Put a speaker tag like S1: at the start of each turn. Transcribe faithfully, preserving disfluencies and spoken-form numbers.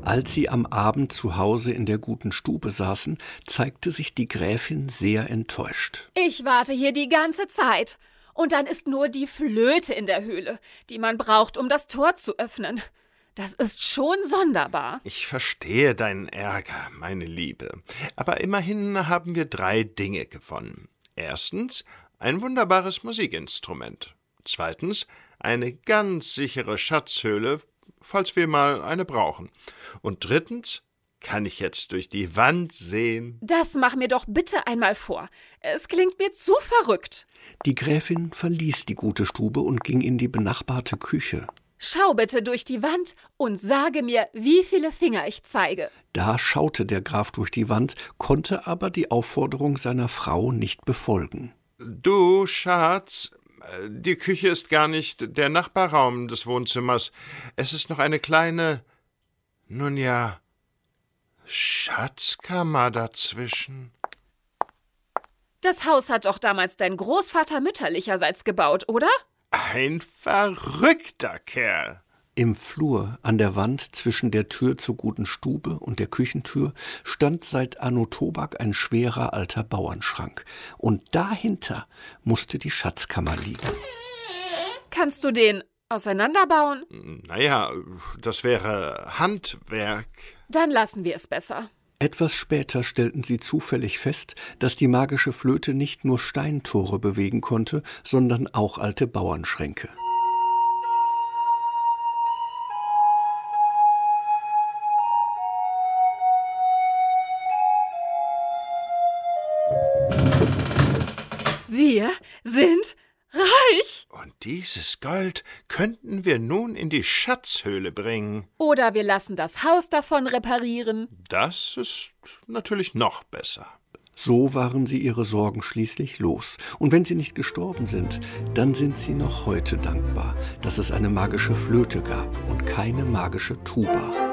S1: Als sie am Abend zu Hause in der guten Stube saßen, zeigte sich die Gräfin sehr enttäuscht.
S2: Ich warte hier die ganze Zeit. Und dann ist nur die Flöte in der Höhle, die man braucht, um das Tor zu öffnen. Das ist schon sonderbar.
S3: Ich verstehe deinen Ärger, meine Liebe. Aber immerhin haben wir drei Dinge gewonnen. Erstens, ein wunderbares Musikinstrument. Zweitens, eine ganz sichere Schatzhöhle, falls wir mal eine brauchen. Und drittens, kann ich jetzt durch die Wand sehen?
S2: Das mach mir doch bitte einmal vor. Es klingt mir zu verrückt.
S1: Die Gräfin verließ die gute Stube und ging in die benachbarte Küche.
S2: Schau bitte durch die Wand und sage mir, wie viele Finger ich zeige.
S1: Da schaute der Graf durch die Wand, konnte aber die Aufforderung seiner Frau nicht befolgen.
S3: Du, Schatz, die Küche ist gar nicht der Nachbarraum des Wohnzimmers. Es ist noch eine kleine, nun ja, Schatzkammer dazwischen.
S2: Das Haus hat doch damals dein Großvater mütterlicherseits gebaut, oder?
S3: Ein verrückter Kerl.
S1: Im Flur, an der Wand zwischen der Tür zur guten Stube und der Küchentür, stand seit Anno Tobak ein schwerer alter Bauernschrank. Und dahinter musste die Schatzkammer liegen.
S2: Kannst du den auseinanderbauen?
S3: Naja, das wäre Handwerk.
S2: Dann lassen wir es besser.
S1: Etwas später stellten sie zufällig fest, dass die magische Flöte nicht nur Steintore bewegen konnte, sondern auch alte Bauernschränke.
S2: Wir sind reich!
S3: Und dieses Gold könnten wir nun in die Schatzhöhle bringen.
S2: Oder wir lassen das Haus davon reparieren.
S3: Das ist natürlich noch besser.
S1: So waren sie ihre Sorgen schließlich los. Und wenn sie nicht gestorben sind, dann sind sie noch heute dankbar, dass es eine magische Flöte gab und keine magische Tuba.